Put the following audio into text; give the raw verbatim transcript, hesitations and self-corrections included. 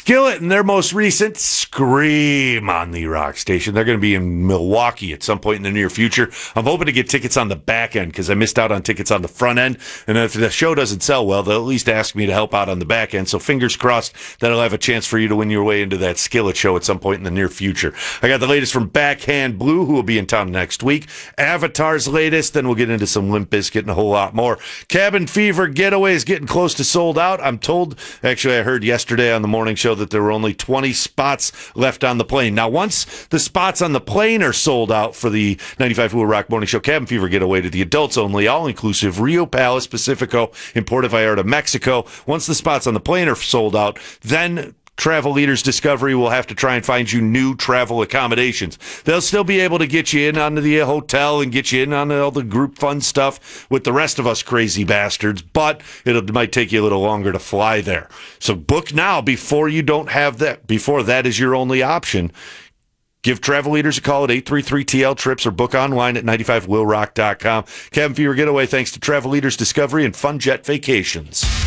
Skillet and their most recent Scream on the Rock Station. They're going to be in Milwaukee at some point in the near future. I'm hoping to get tickets on the back end because I missed out on tickets on the front end. And if the show doesn't sell well, they'll at least ask me to help out on the back end. So fingers crossed that I'll have a chance for you to win your way into that Skillet show at some point in the near future. I got the latest from Backhand Blue, who will be in town next week. Avatar's latest. Then we'll get into some Limp Bizkit and a whole lot more. Cabin Fever Getaway is getting close to sold out. I'm told, actually, I heard yesterday on the morning show that there were only twenty spots left on the plane. Now, once the spots on the plane are sold out for the ninety-five Will Rock Morning Show Cabin Fever Getaway to the adults only, all-inclusive Rio Palace Pacifico in Puerto Vallarta, Mexico. Once the spots on the plane are sold out, then Travel Leaders Discovery will have to try and find you new travel accommodations. They'll still be able to get you in onto the hotel and get you in on all the group fun stuff with the rest of us crazy bastards, but it might take you a little longer to fly there. So book now before you don't have that, before that is your only option. Give Travel Leaders a call at eight three three T L trips or book online at ninety-five will rock dot com. Cabin Fever Getaway thanks to Travel Leaders Discovery and Fun Jet Vacations.